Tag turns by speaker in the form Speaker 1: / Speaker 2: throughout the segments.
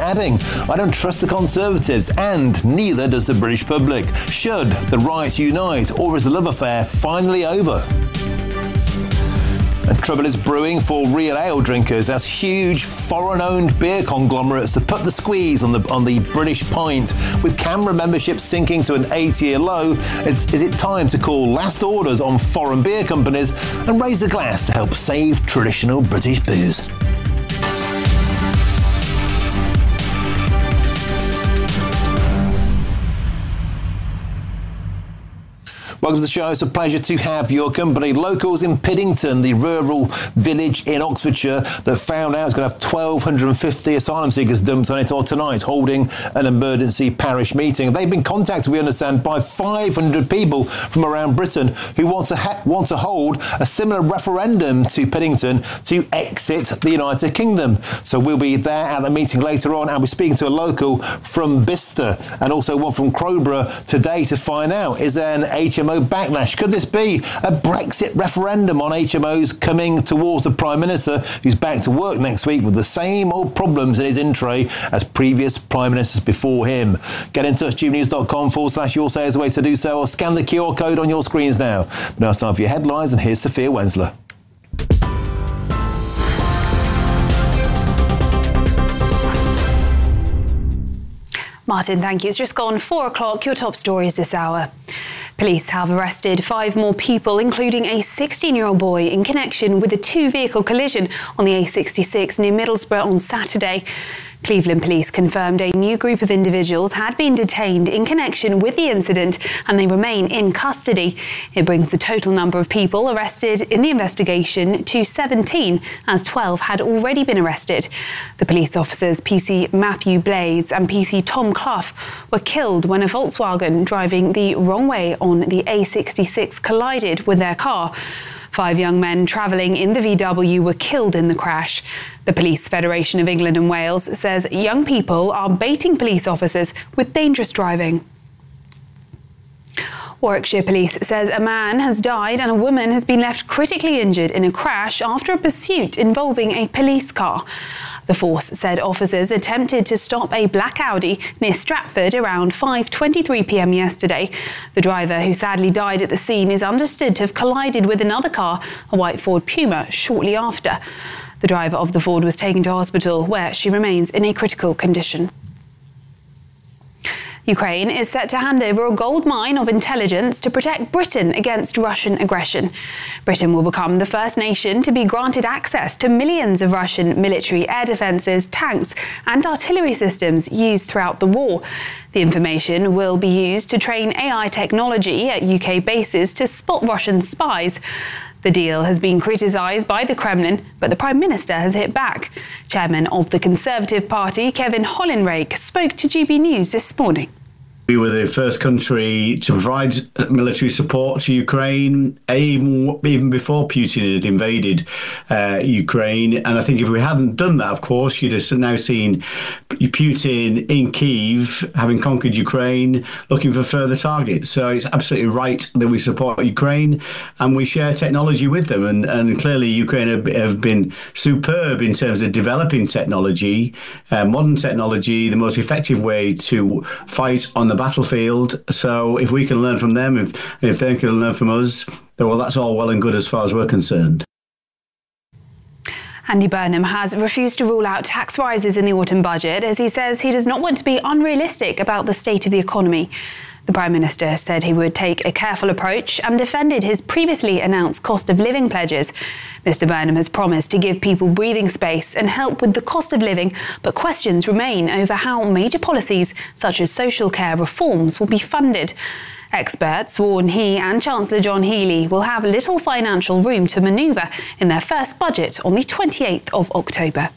Speaker 1: adding, "I don't trust the Conservatives, and neither does the British public. Should the right unite, or is the love affair finally over?" And trouble is brewing for real ale drinkers as huge foreign-owned beer conglomerates have put the squeeze on the British pint. With CAMRA membership sinking to an 8-year low, is it time to call last orders on foreign beer companies and raise a glass to help save traditional British booze? Welcome to the show. It's a pleasure to have your company. Locals in Piddington, the rural village in Oxfordshire that found out it's going to have 1,250 asylum seekers dumped on it tonight, holding an emergency parish meeting. They've been contacted, we understand, by 500 people from around Britain who want to hold a similar referendum to Piddington to exit the United Kingdom. So we'll be there at the meeting later on, and we're speaking to a local from Bicester and also one from Crowborough today to find out, is there an HMO backlash? Could this be a Brexit referendum on HMOs coming towards the Prime Minister, who's back to work next week with the same old problems in his in tray as previous Prime Ministers before him? Get in touch, tubenews.com/your say is the way to do so, or scan the QR code on your screens now. But now it's time for your headlines, and here's Sophia Wensler.
Speaker 2: Martin, thank you. It's just gone 4 o'clock. Your top stories this hour. Police have arrested 5 more people, including a 16-year-old boy, in connection with a 2-vehicle collision on the A66 near Middlesbrough on Saturday. Cleveland police confirmed a new group of individuals had been detained in connection with the incident, and they remain in custody. It brings the total number of people arrested in the investigation to 17, as 12 had already been arrested. The police officers PC Matthew Blades and PC Tom Clough were killed when a Volkswagen driving the wrong way on the A66 collided with their car. 5 young men travelling in the VW were killed in the crash. The Police Federation of England and Wales says young people are baiting police officers with dangerous driving. Warwickshire Police says a man has died and a woman has been left critically injured in a crash after a pursuit involving a police car. The force said officers attempted to stop a black Audi near Stratford around 5:23 p.m. yesterday. The driver, who sadly died at the scene, is understood to have collided with another car, a white Ford Puma, shortly after. The driver of the Ford was taken to hospital, where she remains in a critical condition. Ukraine is set to hand over a gold mine of intelligence to protect Britain against Russian aggression. Britain will become the first nation to be granted access to millions of Russian military air defences, tanks and artillery systems used throughout the war. The information will be used to train AI technology at UK bases to spot Russian spies. The deal has been criticised by the Kremlin, but the Prime Minister has hit back. Chairman of the Conservative Party, Kevin Hollinrake, spoke to GB News this morning.
Speaker 3: We were the first country to provide military support to Ukraine, even before Putin had invaded Ukraine. And I think if we hadn't done that, of course, you'd have now seen Putin in Kyiv, having conquered Ukraine, looking for further targets. So it's absolutely right that we support Ukraine and we share technology with them. And clearly Ukraine have been superb in terms of developing technology, modern technology, the most effective way to fight on the battlefield. So if we can learn from them, if they can learn from us, then well, that's all well and good as far as we're concerned.
Speaker 2: Andy Burnham has refused to rule out tax rises in the autumn budget, as he says he does not want to be unrealistic about the state of the economy. The Prime Minister said he would take a careful approach and defended his previously announced cost of living pledges. Mr Burnham has promised to give people breathing space and help with the cost of living, but questions remain over how major policies such as social care reforms will be funded. Experts warn he and Chancellor John Healey will have little financial room to manoeuvre in their first budget on the 28th of October.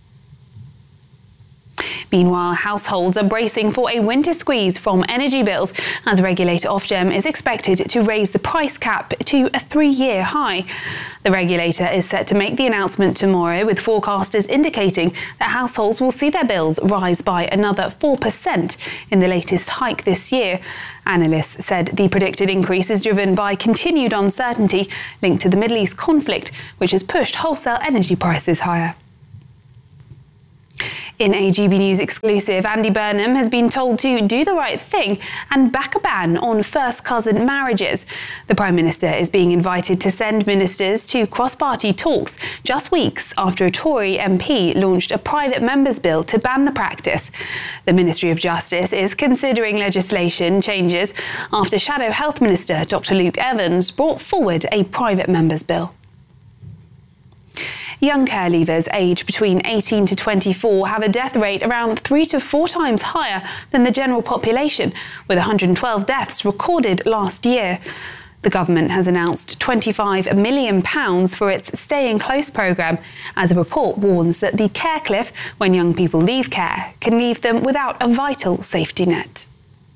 Speaker 2: Meanwhile, households are bracing for a winter squeeze from energy bills as regulator Ofgem is expected to raise the price cap to a 3-year high. The regulator is set to make the announcement tomorrow, with forecasters indicating that households will see their bills rise by another 4% in the latest hike this year. Analysts said the predicted increase is driven by continued uncertainty linked to the Middle East conflict, which has pushed wholesale energy prices higher. In a GB News exclusive, Andy Burnham has been told to do the right thing and back a ban on first cousin marriages. The Prime Minister is being invited to send ministers to cross-party talks just weeks after a Tory MP launched a private members' bill to ban the practice. The Ministry of Justice is considering legislation changes after Shadow Health Minister Dr Luke Evans brought forward a private members' bill. Young care leavers aged between 18 to 24 have a death rate around 3 to 4 times higher than the general population, with 112 deaths recorded last year. The government has announced £25 million for its Staying Close programme, as a report warns that the care cliff, when young people leave care, can leave them without a vital safety net.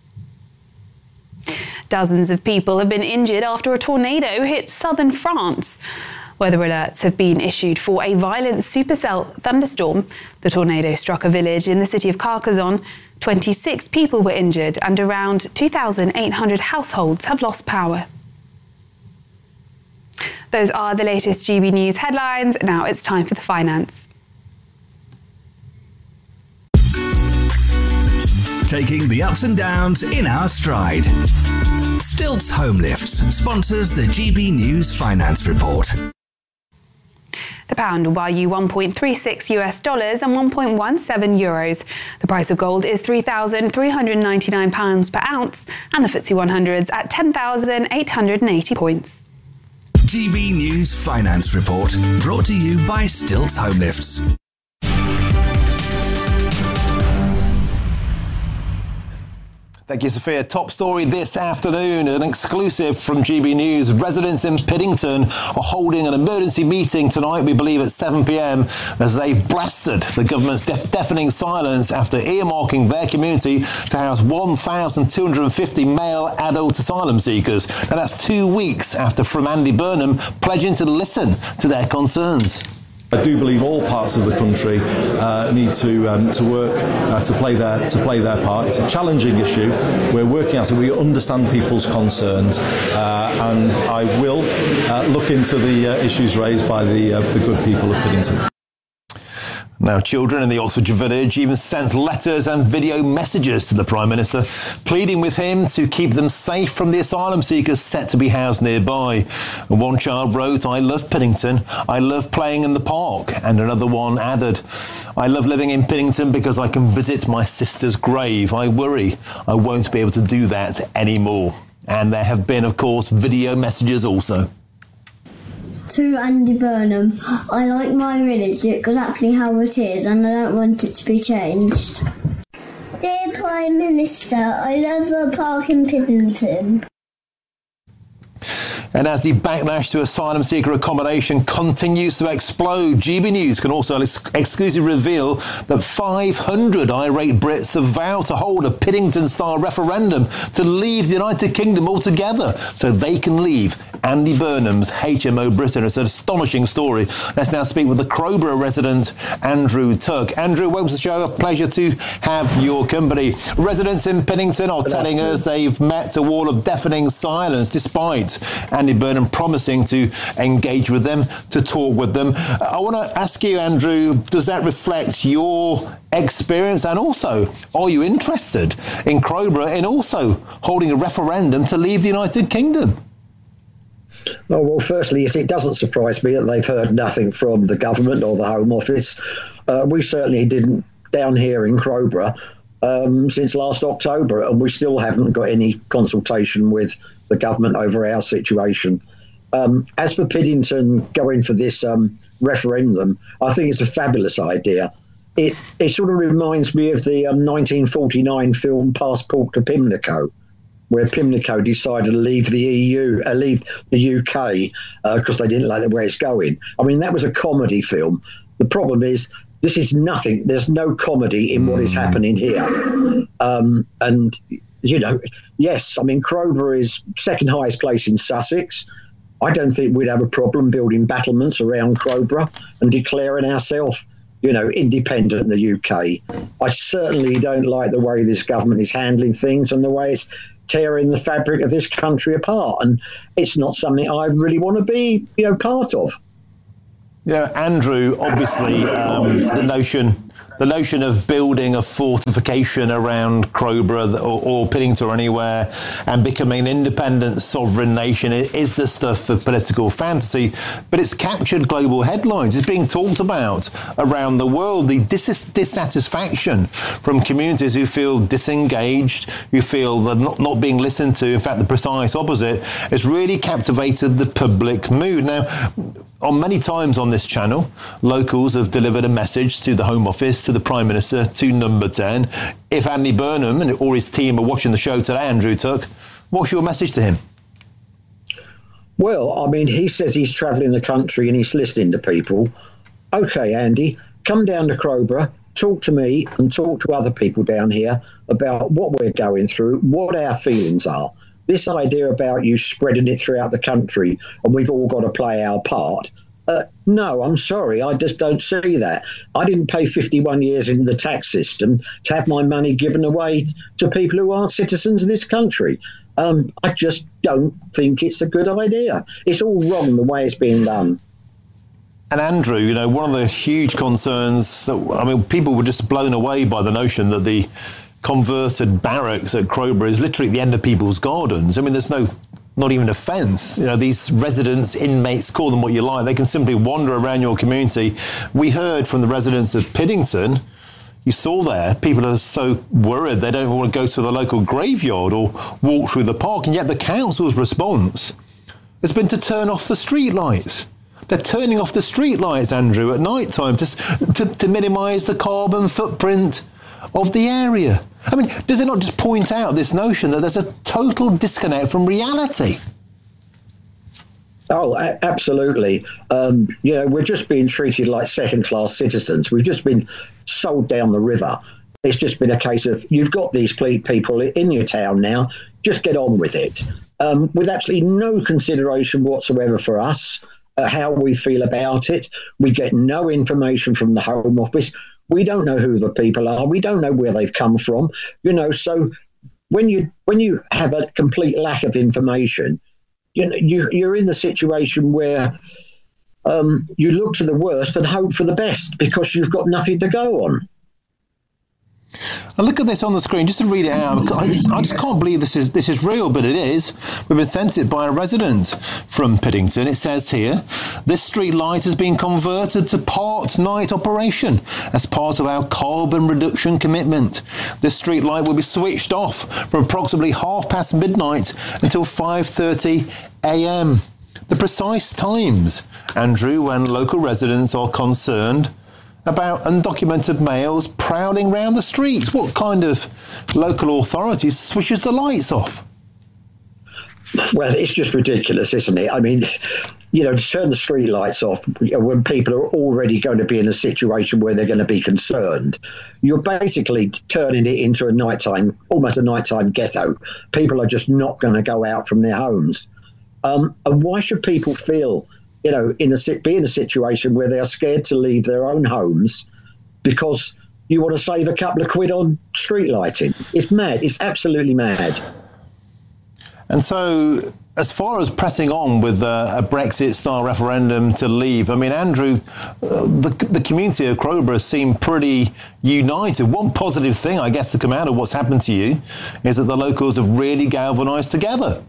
Speaker 2: Dozens of people have been injured after a tornado hit southern France. Weather alerts have been issued for a violent supercell thunderstorm. The tornado struck a village in the city of Carcassonne. 26 people were injured and around 2,800 households have lost power. Those are the latest GB News headlines. Now it's time for the finance.
Speaker 4: Taking the ups and downs in our stride. Stilts Home Lifts sponsors the GB News Finance Report.
Speaker 2: The pound will buy you $1.36 and 1.17 euros. The price of gold is £3,399 per ounce, and the FTSE 100's at 10,880 points.
Speaker 4: GB News Finance Report, brought to you by Stilts Home Lifts.
Speaker 1: Thank you, Sophia. Top story this afternoon, an exclusive from GB News. Residents in Piddington are holding an emergency meeting tonight, we believe at 7 p.m, as they've blasted the government's deafening silence after earmarking their community to house 1,250 male adult asylum seekers. And that's 2 weeks after from Andy Burnham pledging to listen to their concerns.
Speaker 5: I do believe all parts of the country need to work to play their part. It's a challenging issue. We're working at it. We understand people's concerns, and I will look into the issues raised by the good people of Piddington.
Speaker 1: Now, children in the Oxfordshire village even sent letters and video messages to the Prime Minister, pleading with him to keep them safe from the asylum seekers set to be housed nearby. And one child wrote, "I love Piddington. I love playing in the park." And another one added, "I love living in Piddington because I can visit my sister's grave. I worry I won't be able to do that anymore." And there have been, of course, video messages also.
Speaker 6: To Andy Burnham, I like my village exactly how it is and I don't want it to be changed. Dear Prime Minister, I love a park in Piddington.
Speaker 1: And as the backlash to asylum seeker accommodation continues to explode, GB News can also exclusively reveal that 500 irate Brits have vowed to hold a Piddington-style referendum to leave the United Kingdom altogether so they can leave Andy Burnham's HMO Britain. It's an astonishing story. Let's now speak with the Crowborough resident, Andrew Tuck. Andrew, welcome to the show. A pleasure to have your company. Residents in Piddington are telling us they've met a wall of deafening silence despite Andy Burnham promising to engage with them, to talk with them. I want to ask you, Andrew, does that reflect your experience, and also are you interested in Crowborough in also holding a referendum to leave the United Kingdom?
Speaker 7: Oh, well, firstly, it doesn't surprise me that they've heard nothing from the government or the Home Office. We certainly didn't down here in Crowborough since last October, and we still haven't got any consultation with the government over our situation. As for Piddington going for this referendum, I think it's a fabulous idea. It sort of reminds me of the 1949 film Passport to Pimlico, where Pimlico decided to leave the EU, leave the UK because they didn't like where it's going. I mean, that was a comedy film. The problem is, this is nothing. There's no comedy in what is happening here. And, you know, yes, I mean, Crowborough is second highest place in Sussex. I don't think we'd have a problem building battlements around Crowborough and declaring ourselves, you know, independent in the UK. I certainly don't like the way this government is handling things and the way it's tearing the fabric of this country apart. And it's not something I really want to be, you know, part of.
Speaker 1: Yeah, Andrew, obviously the notion the notion of building a fortification around Crowborough or Piddington or anywhere and becoming an independent sovereign nation is the stuff of political fantasy, but it's captured global headlines. It's being talked about around the world. The dissatisfaction from communities who feel disengaged, who feel they're not being listened to, in fact the precise opposite, has really captivated the public mood. Now, on many times on this channel, locals have delivered a message to the Home Office, to the Prime Minister, to Number 10. If Andy Burnham or his team are watching the show today, Andrew Tuck, what's your message to him?
Speaker 7: Well, I mean, he says he's travelling the country and he's listening to people. OK, Andy, come down to Crowborough, talk to me and talk to other people down here about what we're going through, what our feelings are. This idea about you spreading it throughout the country and we've all got to play our part. No, I'm sorry, I just don't see that. I didn't pay 51 years in the tax system to have my money given away to people who aren't citizens of this country. I just don't think it's a good idea. It's all wrong the way it's being done.
Speaker 1: And Andrew, you know, one of the huge concerns, people were just blown away by the notion that the converted barracks at Crowborough is literally at the end of people's gardens. I mean, there's not even a fence. You know, these residents, inmates, call them what you like, they can simply wander around your community. We heard from the residents of Piddington, you saw there, people are so worried they don't want to go to the local graveyard or walk through the park, and yet the council's response has been to turn off the street lights. They're turning off the street lights, Andrew, at night time just to minimise the carbon footprint of the area. I mean, does it not just point out this notion that there's a total disconnect from reality?
Speaker 7: Oh, absolutely. We're just being treated like second-class citizens. We've just been sold down the river. It's just been a case of, you've got these people in your town now, just get on with it. With absolutely no consideration whatsoever for us, how we feel about it. We get no information from the Home Office. We don't know who the people are. We don't know where they've come from. You know, so when you have a complete lack of information, you're in the situation where you look to the worst and hope for the best because you've got nothing to go on.
Speaker 1: And look at this on the screen, just to read it out. I just can't believe this is real, but it is. We've been sent it by a resident from Piddington. It says here, this street light has been converted to part night operation as part of our carbon reduction commitment. This street light will be switched off from approximately midnight until 5:30 a.m. The precise times, Andrew, when local residents are concerned about undocumented males prowling around the streets. What kind of local authority switches the lights off?
Speaker 7: Well, it's just ridiculous, isn't it? I mean, to turn the street lights off when people are already going to be in a situation where they're going to be concerned, you're basically turning it into almost a nighttime ghetto. People are just not going to go out from their homes. And why should people feel be in a situation where they are scared to leave their own homes because you want to save a couple of quid on street lighting? It's mad. It's absolutely mad.
Speaker 1: And so, as far as pressing on with a Brexit-style referendum to leave, I mean, Andrew, the community of Crowborough seem pretty united. One positive thing, I guess, to come out of what's happened to you is that the locals have really galvanised together.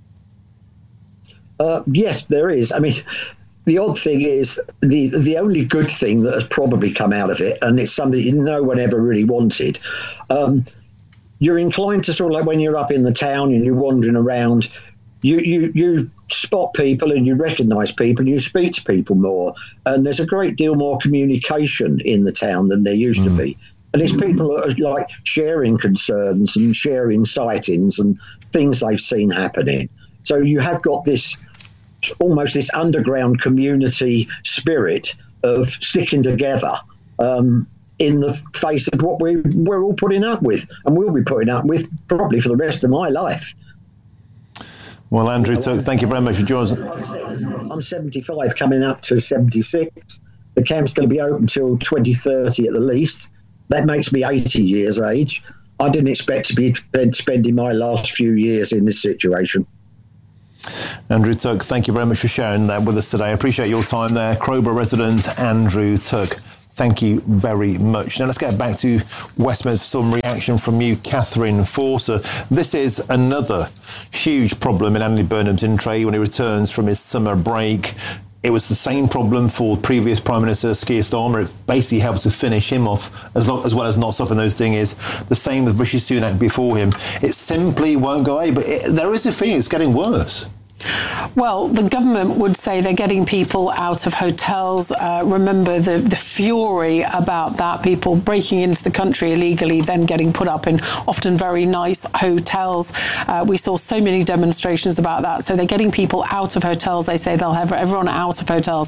Speaker 7: Yes, there is. I mean, the odd thing is the only good thing that has probably come out of it, and it's something no one ever really wanted. You're inclined to sort of like when you're up in the town and you're wandering around, you spot people and you recognise people and you speak to people more. And there's a great deal more communication in the town than there used to be. And it's people that are like sharing concerns and sharing sightings and things they've seen happening. So you have got almost this underground community spirit of sticking together in the face of what we're all putting up with, and we'll be putting up with probably for the rest of my life.
Speaker 1: Well, Andrew, thank you very much for joining us.
Speaker 7: I'm 75, coming up to 76. The camp's going to be open till 2030 at the least. That makes me 80 years age. I didn't expect to be spending my last few years in this situation.
Speaker 1: Andrew Tuck, thank you very much for sharing that with us today. I appreciate your time there. Crowborough resident Andrew Tuck. Thank you very much. Now let's get back to Westminster for some reaction from you, Catherine Forster. This is another huge problem in Andy Burnham's in trade when he returns from his summer break. It was the same problem for previous Prime Minister Keir Starmer. It basically helped to finish him off as well as not stopping those dinghies. The same with Rishi Sunak before him. It simply won't go away, but there is a feeling it's getting worse.
Speaker 8: Well, the government would say they're getting people out of hotels. Remember the fury about that, people breaking into the country illegally, then getting put up in often very nice hotels. We saw so many demonstrations about that. So they're getting people out of hotels. They say they'll have everyone out of hotels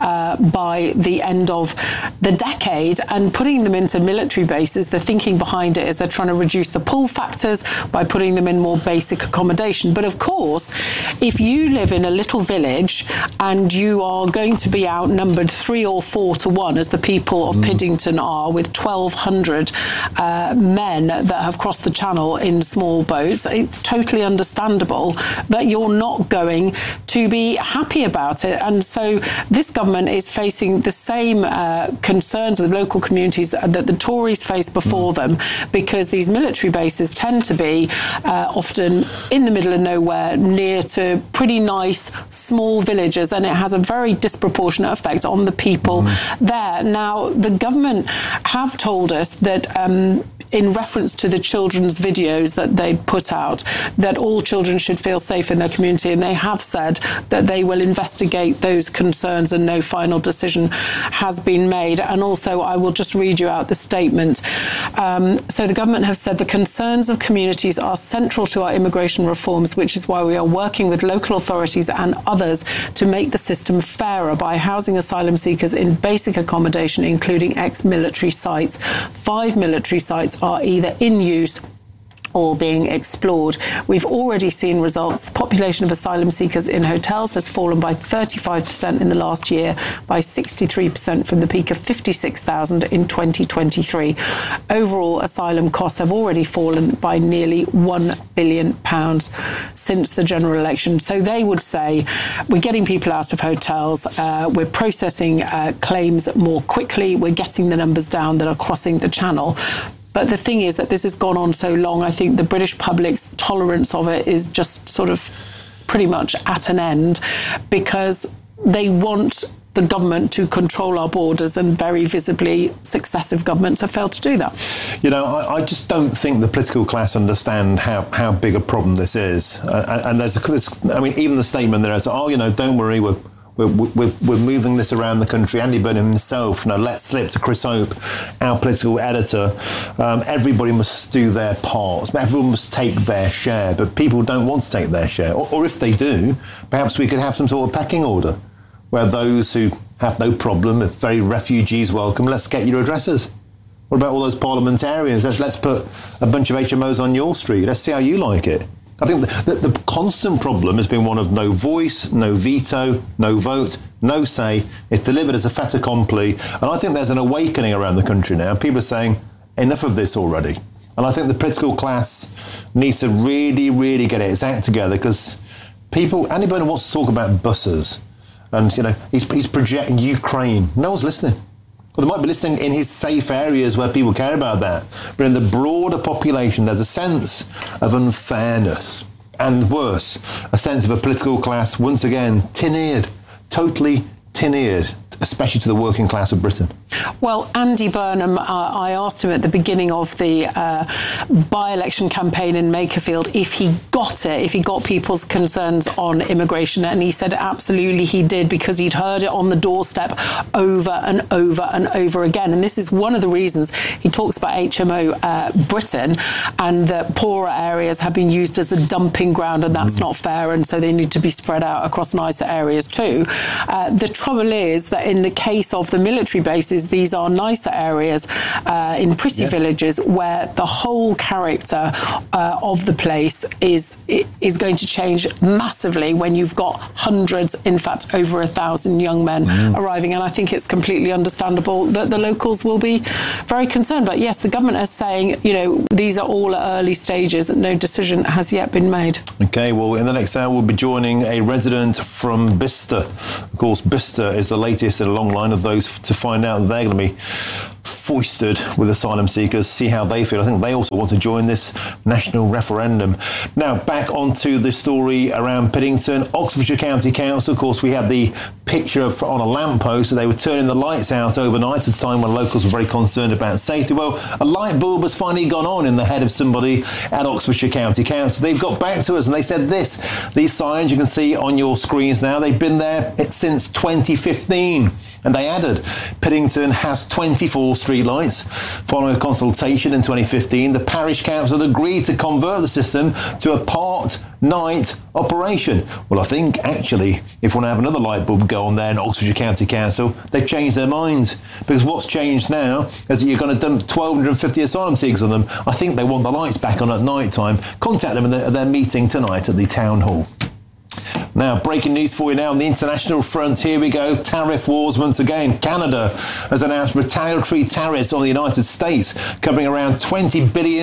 Speaker 8: by the end of the decade, and putting them into military bases. The thinking behind it is they're trying to reduce the pull factors by putting them in more basic accommodation. But of course, if you live in a little village and you are going to be outnumbered 3 or 4 to 1, as the people of Piddington are, with 1,200 men that have crossed the channel in small boats, it's totally understandable that you're not going to be happy about it. And so this government is facing the same concerns with local communities that the Tories faced before them, because these military bases tend to be often in the middle of nowhere, near to pretty nice small villages, and it has a very disproportionate effect on the people there. Now, the government have told us that in reference to the children's videos that they put out, that all children should feel safe in their community, and they have said that they will investigate those concerns and no final decision has been made. And also, I will just read you out the statement. So the government have said the concerns of communities are central to our immigration reforms, which is why we are working with local authorities and others to make the system fairer by housing asylum seekers in basic accommodation, including ex-military sites. 5 military sites are either in use or being explored. We've already seen results. The population of asylum seekers in hotels has fallen by 35% in the last year, by 63% from the peak of 56,000 in 2023. Overall, asylum costs have already fallen by nearly £1 billion since the general election. So they would say, we're getting people out of hotels, we're processing claims more quickly, we're getting the numbers down that are crossing the channel. But the thing is that this has gone on so long, I think the British public's tolerance of it is just sort of pretty much at an end, because they want the government to control our borders, and very visibly successive governments have failed to do that.
Speaker 1: You know, I just don't think the political class understand how big a problem this is. And even the statement there is, don't worry, we're moving this around the country. Andy Burnham himself, let slip to Chris Hope, our political editor. Everybody must do their part. Everyone must take their share, but people don't want to take their share. Or if they do, perhaps we could have some sort of pecking order, where those who have no problem, if very refugees welcome, let's get your addresses. What about all those parliamentarians? Let's put a bunch of HMOs on your street. Let's see how you like it. I think the constant problem has been one of no voice, no veto, no vote, no say. It's delivered as a fait accompli. And I think there's an awakening around the country now. People are saying, enough of this already. And I think the political class needs to really, really get its act together, because Andy Burnham wants to talk about buses. And, he's projecting Ukraine. No one's listening. Well, they might be listening in his safe areas where people care about that. But in the broader population, there's a sense of unfairness. And worse, a sense of a political class, once again, tin-eared, totally tin-eared, especially to the working class of Britain.
Speaker 8: Well, Andy Burnham, I asked him at the beginning of the by-election campaign in Makerfield if he got people's concerns on immigration, and he said absolutely he did, because he'd heard it on the doorstep over and over and over again. And this is one of the reasons he talks about HMO Britain, and that poorer areas have been used as a dumping ground, and that's not fair, and so they need to be spread out across nicer areas too. The trouble is that in the case of the military bases, these are nicer areas in pretty villages where the whole character of the place is going to change massively when you've got hundreds, in fact over 1,000 young men arriving. And I think it's completely understandable that the locals will be very concerned. But yes, the government is saying, these are all at early stages and no decision has yet been made. Okay, well, in the next hour we'll be joining a resident from Bicester. Of course, Bicester is the latest in a long line of those to find out
Speaker 1: they're going to be foisted with asylum seekers, see how they feel. I think they also want to join this national referendum. Now, back onto the story around Piddington. Oxfordshire County Council, of course, we had the picture on a lamppost, so they were turning the lights out overnight at a time when locals were very concerned about safety. Well, a light bulb has finally gone on in the head of somebody at Oxfordshire County Council. They've got back to us and they said this. These signs you can see on your screens now, they've been there since 2015. And they added, Piddington has 24 streetlights. Following a consultation in 2015, the parish council agreed to convert the system to a part-night operation. Well, I think, actually, if we want to have another light bulb go on there in Oxfordshire County Council, they've changed their minds. Because what's changed now is that you're going to dump 1,250 asylum seekers on them. I think they want the lights back on at night time. Contact them at their meeting tonight at the town hall. Now, breaking news for you now on the international front. Here we go. Tariff wars once again. Canada has announced retaliatory tariffs on the United States, covering around $20 billion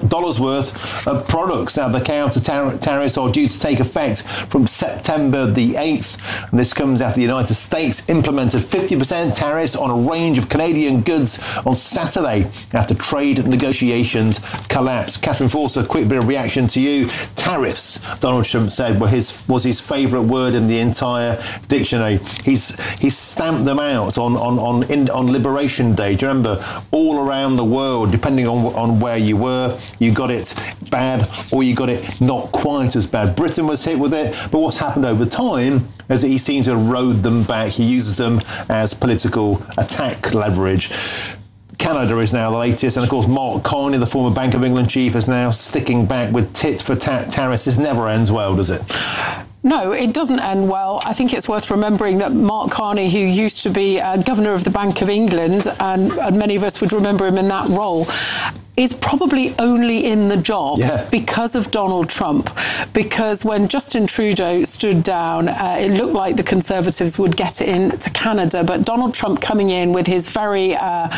Speaker 1: worth of products. Now, the counter tariffs are due to take effect from September the 8th. And this comes after the United States implemented 50% tariffs on a range of Canadian goods on Saturday after trade negotiations collapsed. Catherine Forster, quick bit of reaction to you. Tariffs, Donald Trump said, was his favourite word in the entire dictionary. He's stamped them out on Liberation Day. Do you remember? All around the world, depending on where you were, you got it bad or you got it not quite as bad. Britain was hit with it, but what's happened over time is that he seems to erode them back. He uses them as political attack leverage. Canada is now the latest, and of course Mark Carney, the former Bank of England chief, is now sticking back with tit-for-tat tariffs. This never ends well, does it?
Speaker 8: No, it doesn't end well. I think it's worth remembering that Mark Carney, who used to be governor of the Bank of England, and many of us would remember him in that role, is probably only in the job because of Donald Trump. Because when Justin Trudeau stood down, it looked like the Conservatives would get it into Canada. But Donald Trump coming in with his very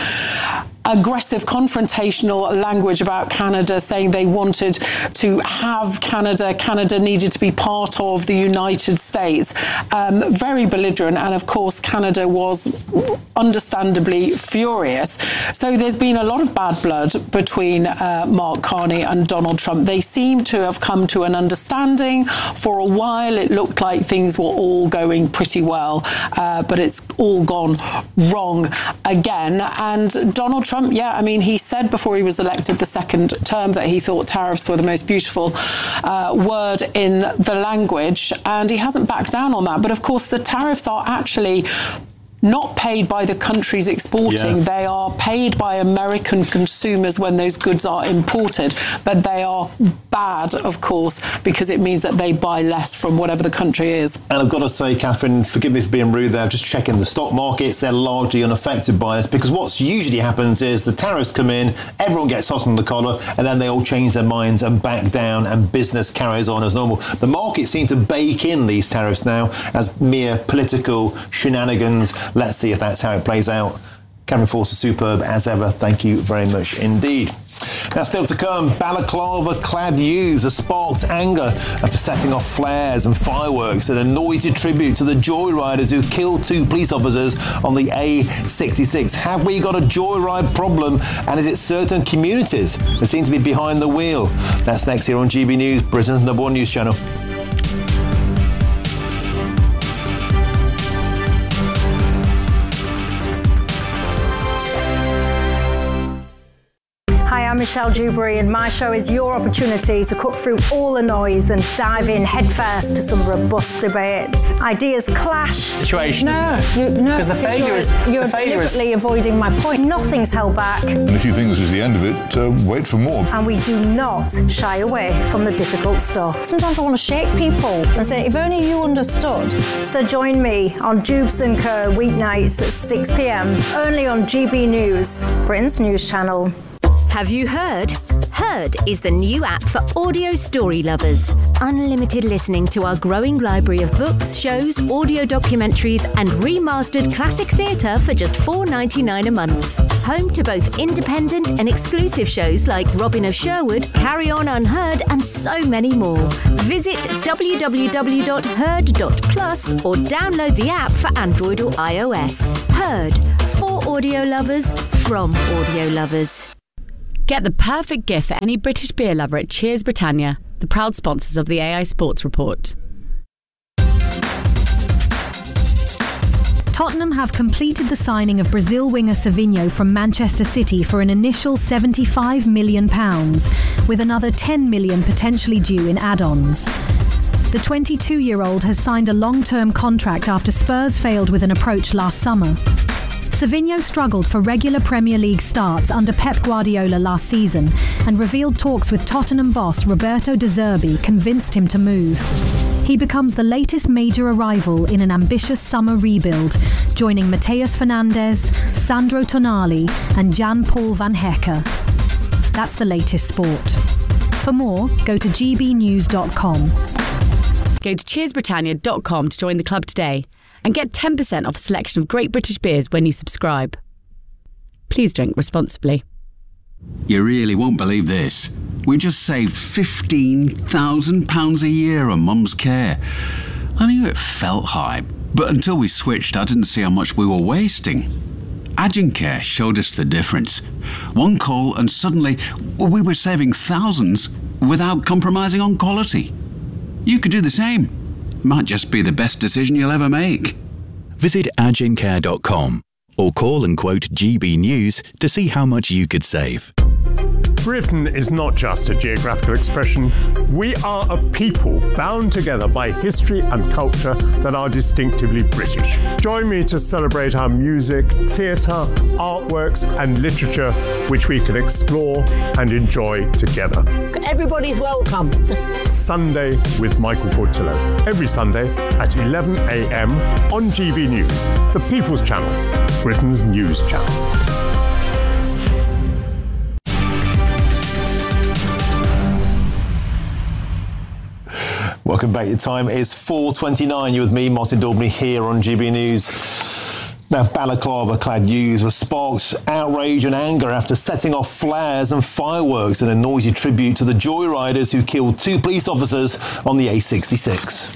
Speaker 8: aggressive, confrontational language about Canada, saying they wanted to have Canada. Canada needed to be part of the United States. Very belligerent. And of course, Canada was understandably furious. So there's been a lot of bad blood between Mark Carney and Donald Trump. They seem to have come to an understanding. For a while, it looked like things were all going pretty well, but it's all gone wrong again. And Donald Trump, he said before he was elected the second term that he thought tariffs were the most beautiful word in the language, and he hasn't backed down on that. But of course, the tariffs are actually not paid by the countries exporting. They are paid by American consumers when those goods are imported. But they are bad, of course, because it means that they buy less from whatever the country is.
Speaker 1: And I've got to say, Catherine, forgive me for being rude there, I'm just checking the stock markets. They're largely unaffected by this, because what usually happens is the tariffs come in, everyone gets hot on the collar, and then they all change their minds and back down, and business carries on as normal. The markets seem to bake in these tariffs now as mere political shenanigans. Let's see if that's how it plays out. Cameron Forster, superb as ever. Thank you very much indeed. Now, still to come, balaclava-clad youths have sparked anger after setting off flares and fireworks in a noisy tribute to the joyriders who killed 2 police officers on the A66. Have we got a joyride problem, and is it certain communities that seem to be behind the wheel? That's next here on GB News, Britain's #1 news channel.
Speaker 9: I'm Michelle Dewberry, and my show is your opportunity to cut through all the noise and dive in headfirst to some robust debates. Ideas clash.
Speaker 10: Situation, isn't it?
Speaker 9: Because
Speaker 10: the failure is...
Speaker 9: You're deliberately avoiding my point. Nothing's held back.
Speaker 11: And if you think this is the end of it, wait for more.
Speaker 9: And we do not shy away from the difficult stuff. Sometimes I want to shake people and say, if only you understood. So join me on Jubes & Co. weeknights at 6 p.m, only on GB News, Britain's news channel.
Speaker 12: Have you heard? Heard is the new app for audio story lovers. Unlimited listening to our growing library of books, shows, audio documentaries, and remastered classic theatre for just $4.99 a month. Home to both independent and exclusive shows like Robin of Sherwood, Carry On Unheard, and so many more. Visit www.heard.plus or download the app for Android or iOS. Heard. For audio lovers from audio lovers.
Speaker 13: Get the perfect gift for any British beer lover at Cheers Britannia, the proud sponsors of the AI Sports Report.
Speaker 14: Tottenham have completed the signing of Brazil winger Savinho from Manchester City for an initial £75 million, with another £10 million potentially due in add-ons. The 22-year-old has signed a long-term contract after Spurs failed with an approach last summer. Savinho struggled for regular Premier League starts under Pep Guardiola last season and revealed talks with Tottenham boss Roberto De Zerbi convinced him to move. He becomes the latest major arrival in an ambitious summer rebuild, joining Mateus Fernandes, Sandro Tonali and Jan-Paul van Hecke. That's the latest sport. For more, go to gbnews.com.
Speaker 13: Go to cheersbritannia.com to join the club today and get 10% off a selection of great British beers when you subscribe. Please drink responsibly.
Speaker 15: You really won't believe this. We just saved £15,000 a year on Mum's care. I knew it felt high, but until we switched, I didn't see how much we were wasting. Agencare showed us the difference. One call and suddenly we were saving thousands without compromising on quality. You could do the same. Might just be the best decision you'll ever make.
Speaker 16: Visit agencare.com or call and quote GB News to see how much you could save.
Speaker 17: Britain is not just a geographical expression. We are a people bound together by history and culture that are distinctively British. Join me to celebrate our music, theatre, artworks and literature, which we can explore and enjoy together.
Speaker 18: Everybody's welcome.
Speaker 17: Sunday with Michael Portillo. Every Sunday at 11 a.m. on GB News, the People's Channel, Britain's news channel.
Speaker 1: Welcome back. Your time is 4:29. You're with me, Martin Daubney, here on GB News. Now, balaclava-clad youths were sparked outrage and anger after setting off flares and fireworks in a noisy tribute to the joyriders who killed 2 police officers on the A66.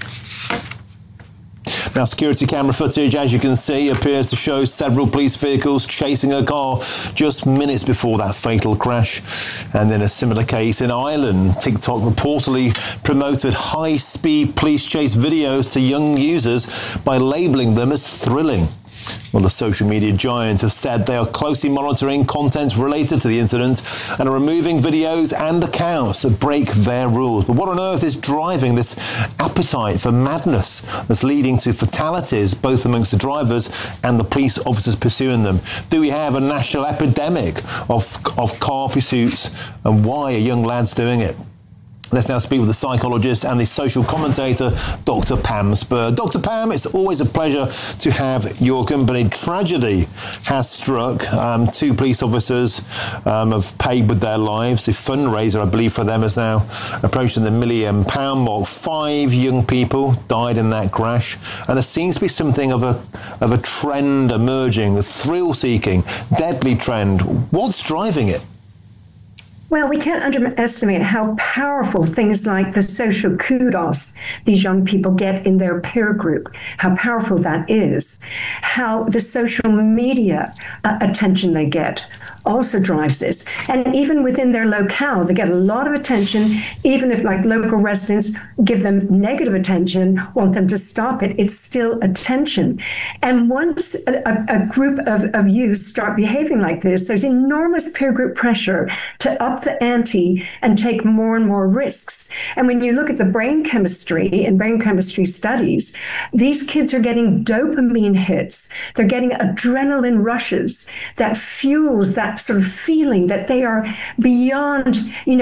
Speaker 1: Now, security camera footage, as you can see, appears to show several police vehicles chasing a car just minutes before that fatal crash. And in a similar case in Ireland, TikTok reportedly promoted high-speed police chase videos to young users by labelling them as thrilling. Well, the social media giants have said they are closely monitoring content related to the incident and are removing videos and accounts that break their rules. But what on earth is driving this appetite for madness that's leading to fatalities both amongst the drivers and the police officers pursuing them? Do we have a national epidemic of car pursuits, and why are young lads doing it? Let's now speak with the psychologist and the social commentator, Dr. Pam Spur. Dr. Pam, it's always a pleasure to have your company. Tragedy has struck. 2 police officers have paid with their lives. The fundraiser, I believe, for them is now approaching the £1 million mark. 5 young people died in that crash. And there seems to be something of a trend emerging, a thrill-seeking, deadly trend. What's driving it?
Speaker 18: Well, we can't underestimate how powerful things like the social kudos these young people get in their peer group, how powerful that is, how the social media attention they get also drives this. And even within their locale, they get a lot of attention, even if like local residents give them negative attention, want them to stop it, it's still attention. And once a group of youth start behaving like this, there's enormous peer group pressure to up the ante and take more and more risks. And when you look at the brain chemistry and brain chemistry studies, these kids are getting dopamine hits. They're getting adrenaline rushes that fuels that sort of feeling that they are beyond,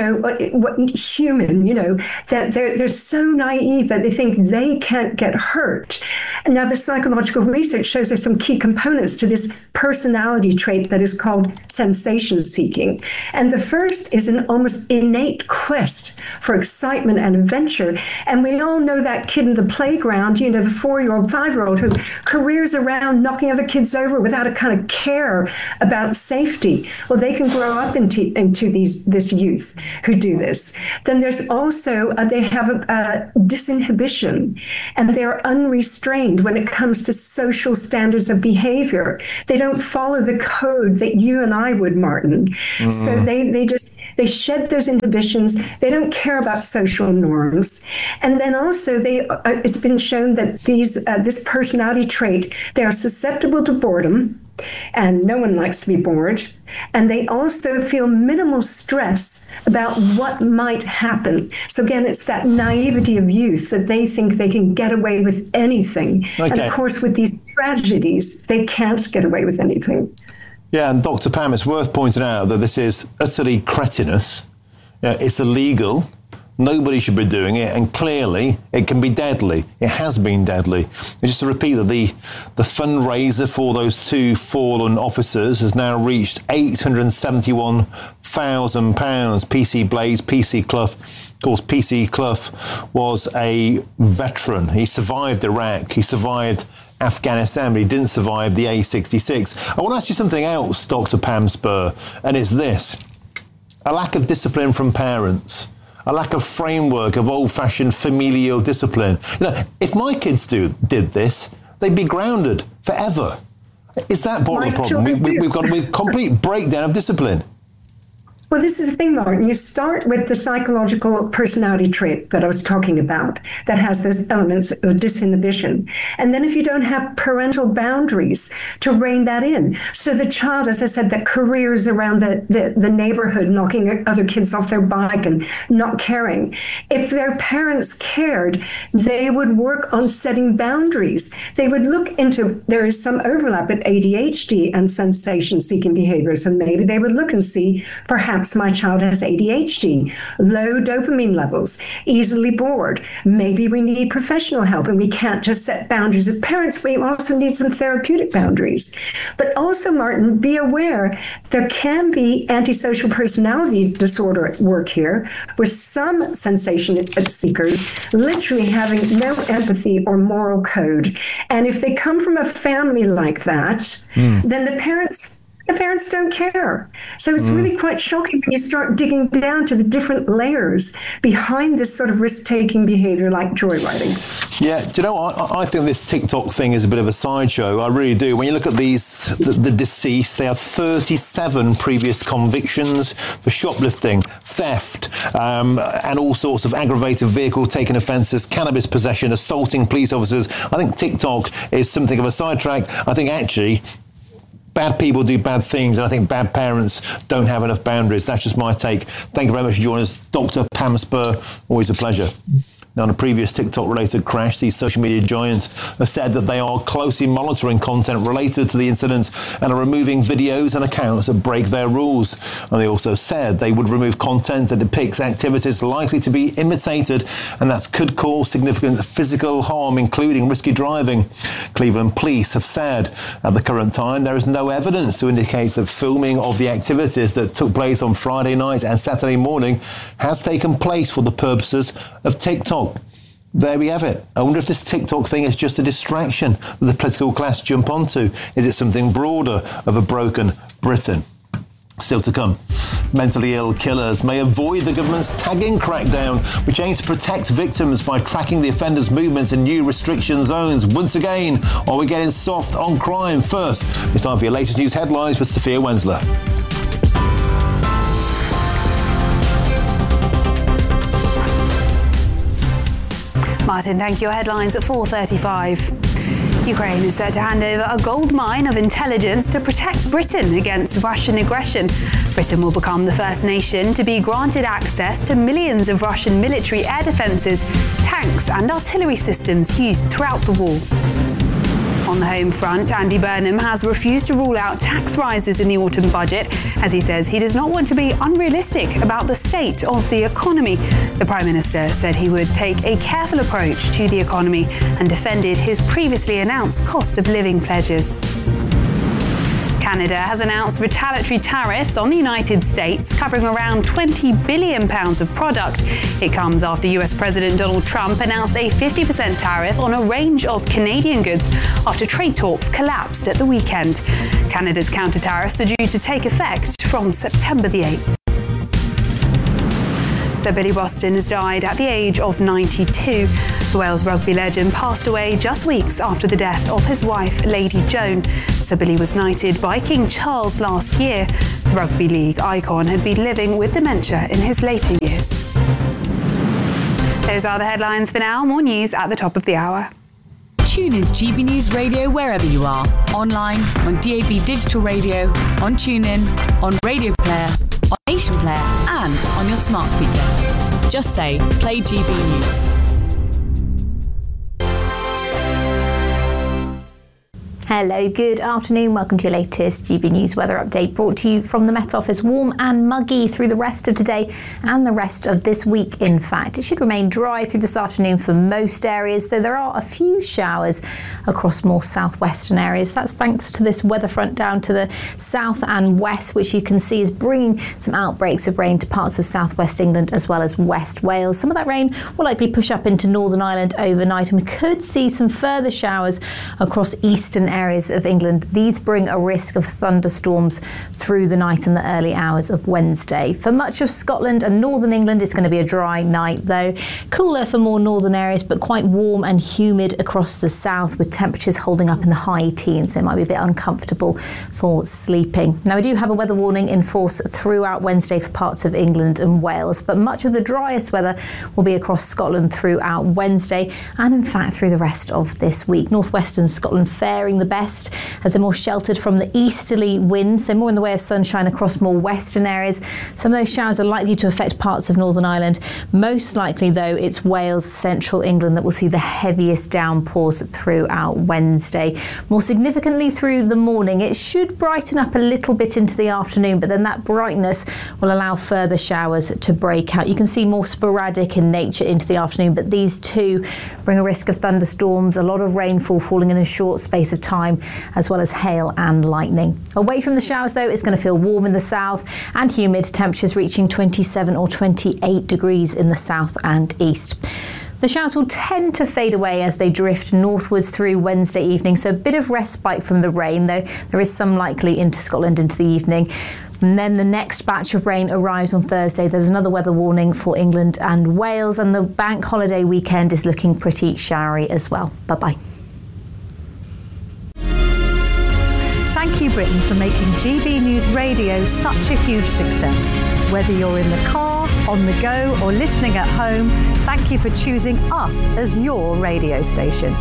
Speaker 18: human, that they're so naive that they think they can't get hurt. And now the psychological research shows there's some key components to this personality trait that is called sensation seeking. And the first is an almost innate quest for excitement and adventure. And we all know that kid in the playground, the 4-year-old, 5-year-old who careers around knocking other kids over without a kind of care about safety. personality. Well, they can grow up into this youth who do this. Then there's also, they have a disinhibition, and they're unrestrained when it comes to social standards of behavior. They don't follow the code that you and I would, Martin. So they shed those inhibitions. They don't care about social norms. And then also it's been shown that this personality trait, they are susceptible to boredom, and no one likes to be bored. And they also feel minimal stress about what might happen. So again, it's that naivety of youth that they think they can get away with anything. Okay. And of course, with these tragedies, they can't get away with anything.
Speaker 1: Yeah, and Dr. Pam, it's worth pointing out that this is utterly cretinous. It's illegal. Nobody should be doing it, and clearly it can be deadly. It has been deadly. And just to repeat that the fundraiser for those two fallen officers has now reached £871,000. PC Blades, PC Clough. Of course, PC Clough was a veteran. He survived Iraq. He survived Afghanistan, but he didn't survive the A66. I want to ask you something else, Dr. Pam Spur, and it's this. A lack of discipline from parents. A lack of framework of old-fashioned familial discipline. If my kids did this, they'd be grounded forever. Is that part of the problem? We've got a complete breakdown of discipline.
Speaker 18: Well, this is the thing, Martin. You start with the psychological personality trait that I was talking about that has those elements of disinhibition. And then if you don't have parental boundaries to rein that in, so the child, as I said, that careers around the neighborhood, knocking other kids off their bike and not caring. If their parents cared, they would work on setting boundaries. They would look into, there is some overlap with ADHD and sensation-seeking behavior. So maybe they would look and see, perhaps my child has ADHD, low dopamine levels, easily bored. Maybe we need professional help, and we can't just set boundaries as parents. We also need some therapeutic boundaries. But also, Martin, be aware there can be antisocial personality disorder at work here, with some sensation seekers literally having no empathy or moral code. And if they come from a family like that, then the parents don't care. So it's really quite shocking when you start digging down to the different layers behind this sort of risk-taking behavior like joyriding.
Speaker 1: Yeah, do you know, I think this TikTok thing is a bit of a sideshow. I really do. When you look at the deceased, they have 37 previous convictions for shoplifting, theft, and all sorts of aggravated vehicle taking offences, cannabis possession, assaulting police officers. I think TikTok is something of a sidetrack. I think actually bad people do bad things, and I think bad parents don't have enough boundaries. That's just my take. Thank you very much for joining us, Dr. Pam Spur. Always a pleasure. Now, in a previous TikTok-related crash, these social media giants have said that they are closely monitoring content related to the incident and are removing videos and accounts that break their rules. And they also said they would remove content that depicts activities likely to be imitated and that could cause significant physical harm, including risky driving. Cleveland police have said at the current time there is no evidence to indicate that filming of the activities that took place on Friday night and Saturday morning has taken place for the purposes of TikTok. There we have it. I wonder if this TikTok thing is just a distraction that the political class jump onto. Is it something broader of a broken Britain? Still to come. Mentally ill killers may avoid the government's tagging crackdown, which aims to protect victims by tracking the offenders' movements in new restriction zones. Once again, are we getting soft on crime? First, it's time for your latest news headlines with Sophia Wensler.
Speaker 2: Martin, thank you. Headlines at 4:35. Ukraine is set to hand over a gold mine of intelligence to protect Britain against Russian aggression. Britain will become the first nation to be granted access to millions of Russian military air defences, tanks and artillery systems used throughout the war. On the home front, Andy Burnham has refused to rule out tax rises in the autumn budget, as he says he does not want to be unrealistic about the state of the economy. The Prime Minister said he would take a careful approach to the economy and defended his previously announced cost of living pledges. Canada has announced retaliatory tariffs on the United States, covering around £20 billion of product. It comes after US President Donald Trump announced a 50% tariff on a range of Canadian goods after trade talks collapsed at the weekend. Canada's counter-tariffs are due to take effect from September the 8th. Sir Billy Boston has died at the age of 92. The Wales rugby legend passed away just weeks after the death of his wife, Lady Joan. Sir Billy was knighted by King Charles last year. The rugby league icon had been living with dementia in his later years. Those are the headlines for now. More news at the top of the hour.
Speaker 13: Tune into GB News Radio wherever you are. Online, on DAB Digital Radio, on TuneIn, on Radio Player, on Nation Player and on your smart speaker. Just say, play GB News.
Speaker 19: Hello, good afternoon. Welcome to your latest GB News weather update, brought to you from the Met Office. Warm and muggy through the rest of today and the rest of this week, in fact. It should remain dry through this afternoon for most areas, though there are a few showers across more southwestern areas. That's thanks to this weather front down to the south and west, which you can see is bringing some outbreaks of rain to parts of southwest England as well as West Wales. Some of that rain will likely push up into Northern Ireland overnight, and we could see some further showers across eastern areas of England. These bring a risk of thunderstorms through the night and the early hours of Wednesday. For much of Scotland and northern England, it's going to be a dry night, though. Cooler for more northern areas, but quite warm and humid across the south, with temperatures holding up in the high teens. So it might be a bit uncomfortable for sleeping. Now, we do have a weather warning in force throughout Wednesday for parts of England and Wales, but much of the driest weather will be across Scotland throughout Wednesday and, in fact, through the rest of this week. Northwestern Scotland faring the best as they're more sheltered from the easterly winds, so more in the way of sunshine across more western areas. Some of those showers are likely to affect parts of Northern Ireland. Most likely, though, it's Wales, central England that will see the heaviest downpours throughout Wednesday. More significantly through the morning, it should brighten up a little bit into the afternoon, but then that brightness will allow further showers to break out. You can see more sporadic in nature into the afternoon, but these too bring a risk of thunderstorms, a lot of rainfall falling in a short space of time, as well as hail and lightning. Away from the showers, though, it's going to feel warm in the south and humid, temperatures reaching 27 or 28 degrees in the south and east. The showers will tend to fade away as they drift northwards through Wednesday evening, so a bit of respite from the rain, though there is some likely into Scotland into the evening. And then the next batch of rain arrives on Thursday. There's another weather warning for England and Wales, and the bank holiday weekend is looking pretty showery as well. Bye-bye.
Speaker 9: Thank you, Britain, for making GB News Radio such a huge success. Whether you're in the car, on the go, or listening at home, thank you for choosing us as your radio station.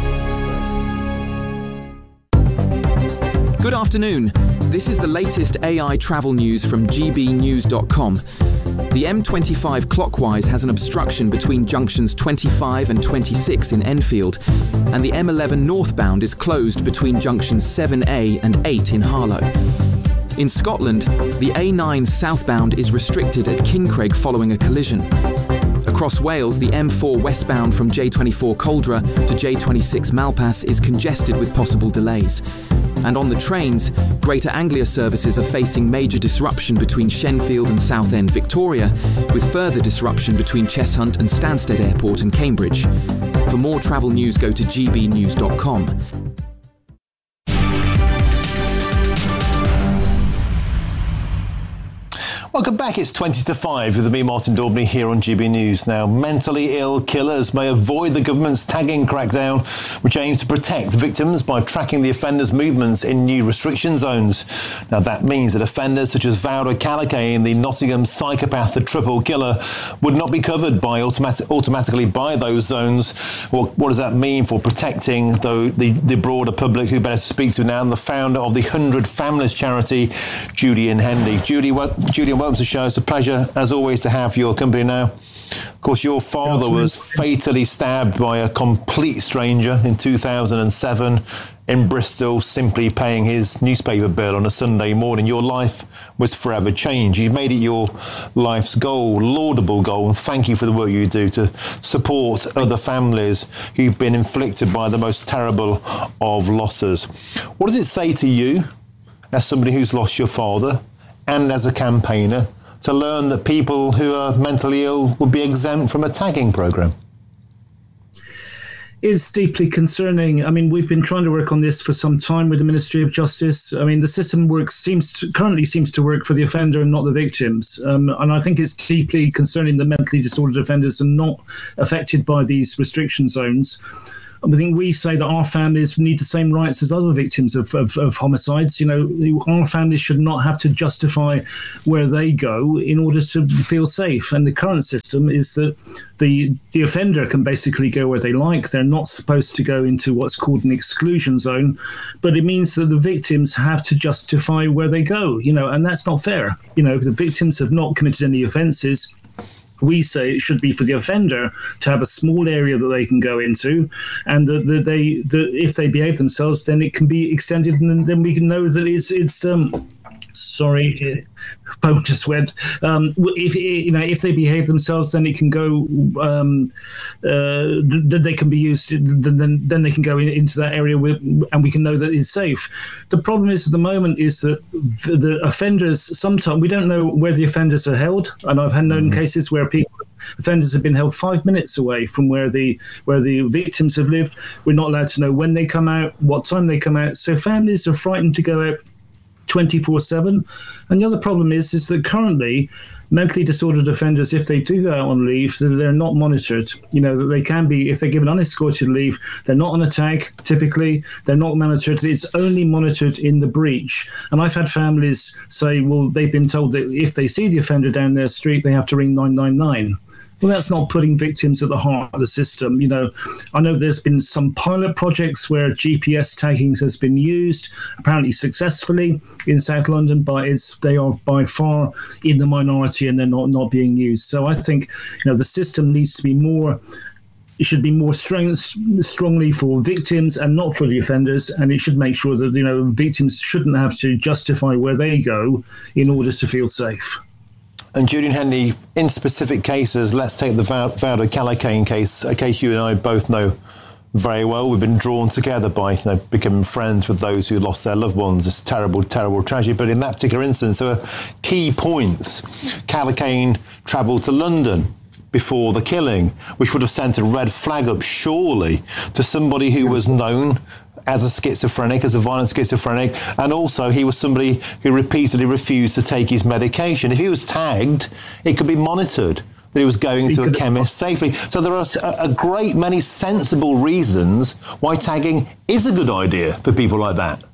Speaker 20: Good afternoon. This is the latest AI travel news from gbnews.com. The M25 clockwise has an obstruction between junctions 25 and 26 in Enfield, and the M11 northbound is closed between junctions 7A and 8 in Harlow. In Scotland, the A9 southbound is restricted at Kincraig following a collision. Across Wales, the M4 westbound from J24 Coldra to J26 Malpas is congested with possible delays. And on the trains, Greater Anglia services are facing major disruption between Shenfield and Southend Victoria, with further disruption between Cheshunt and Stansted Airport and Cambridge. For more travel news, go to gbnews.com.
Speaker 1: Welcome back. It's 20 to 5 with me, Martin Daubney, here on GB News. Now, mentally ill killers may avoid the government's tagging crackdown, which aims to protect victims by tracking the offenders' movements in new restriction zones. Now, that means that offenders such as Vaura Kalakay, the Nottingham psychopath, the triple killer, would not be covered by automatically by those zones. Well, what does that mean for protecting the broader public? Who better to speak to now than the founder of the 100 Families charity, Julian Hendy. Julian, welcome to the show. It's a pleasure, as always, to have your company now. Of course, your father was fatally stabbed by a complete stranger in 2007 in Bristol, simply paying his newspaper bill on a Sunday morning. Your life was forever changed. You've made it your life's goal, laudable goal, and thank you for the work you do to support other families who've been inflicted by the most terrible of losses. What does it say to you, as somebody who's lost your father, and as a campaigner, to learn that people who are mentally ill would be exempt from a tagging programme?
Speaker 21: It's deeply concerning. I mean, we've been trying to work on this for some time with the Ministry of Justice. I mean, the system currently seems to work for the offender and not the victims. And I think it's deeply concerning that mentally disordered offenders are not affected by these restriction zones. I think we say that our families need the same rights as other victims of homicides. You know, our families should not have to justify where they go in order to feel safe. And the current system is that the offender can basically go where they like. They're not supposed to go into what's called an exclusion zone, but it means that the victims have to justify where they go, you know, and that's not fair. You know, the victims have not committed any offences. We say it should be for the offender to have a small area that they can go into, and that if they behave themselves, then it can be extended, and then we can know that it's sorry, phone just went. If they behave themselves, then it can go. They can be used. Then they can go into that area, and we can know that it's safe. The problem is at the moment is that the offenders, sometimes we don't know where the offenders are held, and I've had known cases where offenders have been held 5 minutes away from where the victims have lived. We're not allowed to know when they come out, what time they come out. So families are frightened to go out 24/7. And the other problem is that currently mentally disordered offenders, if they do go out on leave, they're not monitored. You know, that they can be, if they're given unescorted leave, they're not on a tag, typically, they're not monitored. It's only monitored in the breach. And I've had families say, well, they've been told that if they see the offender down their street, they have to ring 999. Well, that's not putting victims at the heart of the system. You know, I know there's been some pilot projects where GPS tagging has been used, apparently successfully in South London, but they are by far in the minority and they're not being used. So I think, you know, the system needs to be more. It should be more strongly for victims and not for the offenders, and it should make sure that, you know, victims shouldn't have to justify where they go in order to feel safe.
Speaker 1: And Julian Henley, in specific cases, let's take the Valdo Calocane case, a case you and I both know very well. We've been drawn together by, you know, becoming friends with those who lost their loved ones. It's terrible, terrible tragedy. But in that particular instance, there were key points. Calocane travelled to London before the killing, which would have sent a red flag up, surely, to somebody who was known as a schizophrenic, as a violent schizophrenic, and also he was somebody who repeatedly refused to take his medication. If he was tagged, it could be monitored that he was going to a chemist safely. So there are a great many sensible reasons why tagging is a good idea for people like that.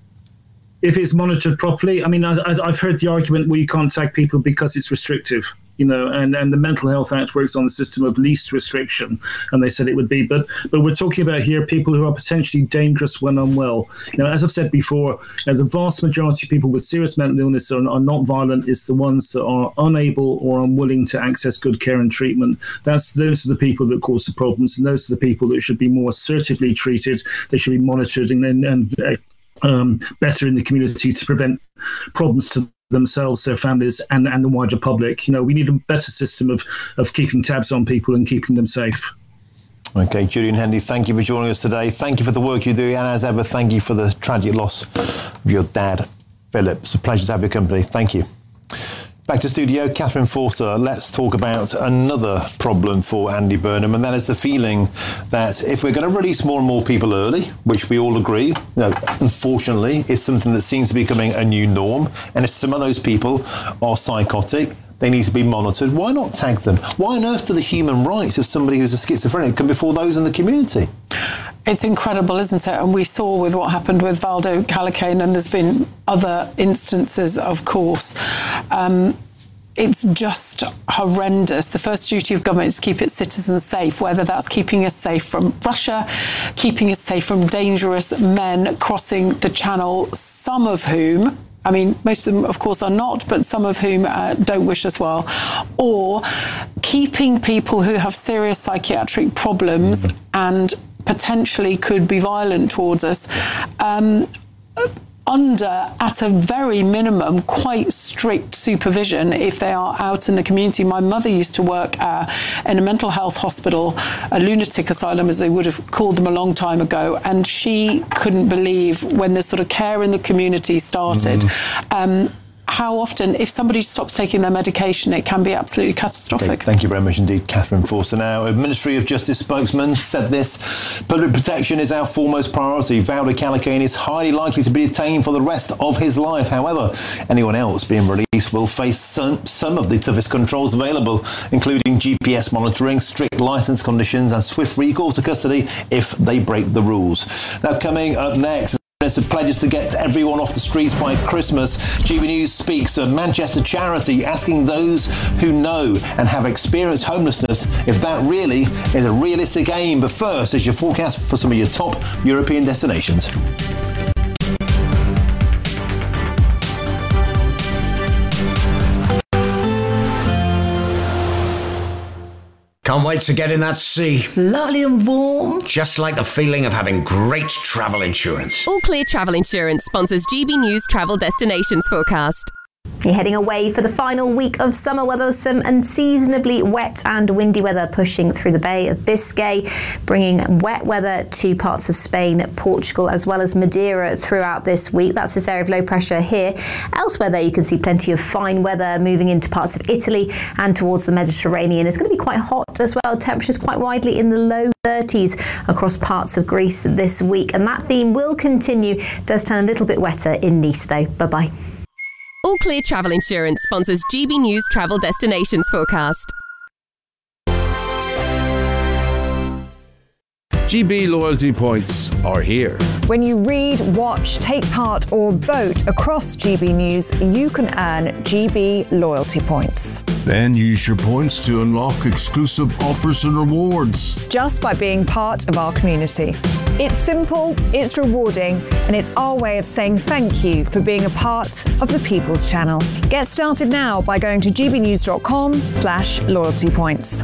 Speaker 21: If it's monitored properly, I mean, I've heard the argument, well, you can't tag people because it's restrictive. You know, and the Mental Health Act works on the system of least restriction, and they said it would be. But we're talking about here people who are potentially dangerous when unwell. You know, as I've said before, you know, the vast majority of people with serious mental illness are not violent. It's the ones that are unable or unwilling to access good care and treatment. Those are the people that cause the problems, and those are the people that should be more assertively treated. They should be monitored and better in the community to prevent problems to themselves, their families, and the wider public. You know, we need a better system of keeping tabs on people and keeping them safe.
Speaker 1: Okay, Julian Henley, thank you for joining us today. Thank you for the work you do, and as ever, thank you for the tragic loss of your dad, Philip. It's a pleasure to have your company. Thank you. Back to studio, Catherine Forster. Let's talk about another problem for Andy Burnham, and that is the feeling that if we're going to release more and more people early, which we all agree, you know, unfortunately, is something that seems to be becoming a new norm, and if some of those people are psychotic, they need to be monitored. Why not tag them? Why on earth do the human rights of somebody who's a schizophrenic come before those in the community?
Speaker 8: It's incredible, isn't it? And we saw with what happened with Valdo Calocane, and there's been other instances, of course. It's just horrendous. The first duty of government is to keep its citizens safe, whether that's keeping us safe from Russia, keeping us safe from dangerous men crossing the channel, some of whom, I mean, most of them, of course, are not, but some of whom don't wish us well, or keeping people who have serious psychiatric problems and potentially could be violent towards us under, at a very minimum, quite strict supervision if they are out in the community. My mother used to work in a mental health hospital, a lunatic asylum, as they would have called them a long time ago, and she couldn't believe when this sort of care in the community started. how often, if somebody stops taking their medication, it can be absolutely catastrophic.
Speaker 1: Okay, thank you very much indeed, Catherine Forster. Now, a Ministry of Justice spokesman said this: public protection is our foremost priority. Valdo Callicane is highly likely to be detained for the rest of his life. However, anyone else being released will face some of the toughest controls available, including GPS monitoring, strict licence conditions and swift recall to custody if they break the rules. Now, coming up next, pledges to get everyone off the streets by Christmas. GB News speaks a Manchester charity asking those who know and have experienced homelessness if that really is a realistic aim. But first is your forecast for some of your top European destinations.
Speaker 3: Can't wait to get in that sea.
Speaker 22: Lovely and warm.
Speaker 3: Just like the feeling of having great travel insurance.
Speaker 23: All Clear Travel Insurance sponsors GB News Travel Destinations Forecast.
Speaker 19: You're heading away for the final week of summer weather, some unseasonably wet and windy weather pushing through the Bay of Biscay, bringing wet weather to parts of Spain, Portugal, as well as Madeira throughout this week. That's this area of low pressure here. Elsewhere there, you can see plenty of fine weather moving into parts of Italy and towards the Mediterranean. It's going to be quite hot as well. Temperatures quite widely in the low 30s across parts of Greece this week. And that theme will continue. It does turn a little bit wetter in Nice, though. Bye-bye.
Speaker 23: All Clear Travel Insurance sponsors GB News Travel Destinations Forecast.
Speaker 24: GB loyalty points are here.
Speaker 25: When you read, watch, take part or vote across GB News, you can earn GB loyalty points.
Speaker 24: Then use your points to unlock exclusive offers and rewards.
Speaker 25: Just by being part of our community. It's simple, it's rewarding, and it's our way of saying thank you for being a part of the People's Channel. Get started now by going to gbnews.com/loyalty points.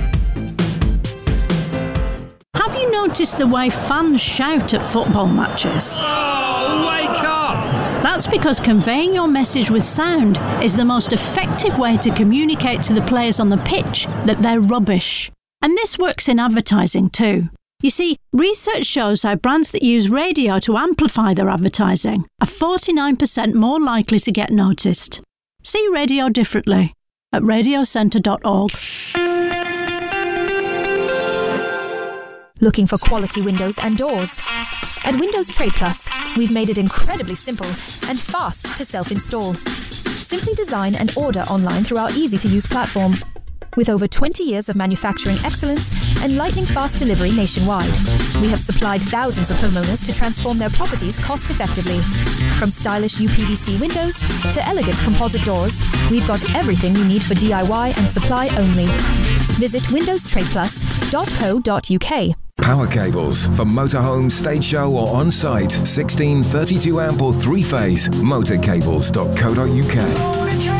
Speaker 26: Have you noticed the way fans shout at football matches?
Speaker 27: Oh, wake up!
Speaker 26: That's because conveying your message with sound is the most effective way to communicate to the players on the pitch that they're rubbish. And this works in advertising too. You see, research shows how brands that use radio to amplify their advertising are 49% more likely to get noticed. See radio differently at radiocentre.org.
Speaker 28: Looking for quality windows and doors? At Windows Trade Plus, we've made it incredibly simple and fast to self-install. Simply design and order online through our easy-to-use platform. With over 20 years of manufacturing excellence and lightning-fast delivery nationwide, we have supplied thousands of homeowners to transform their properties cost-effectively. From stylish UPVC windows to elegant composite doors, we've got everything you need for DIY and supply only. Visit windowstradeplus.co.uk.
Speaker 29: Power cables for motorhome, stage show or on-site. 16, 32 amp or 3-phase. Motorcables.co.uk.